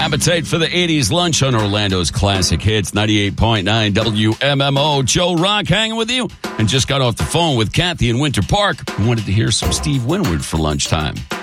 Appetite for the 80s lunch on Orlando's Classic Hits, 98.9 WMMO. Joe Rock hanging with you, and just got off the phone with Kathy in Winter Park, who wanted to hear some Steve Winwood for lunchtime.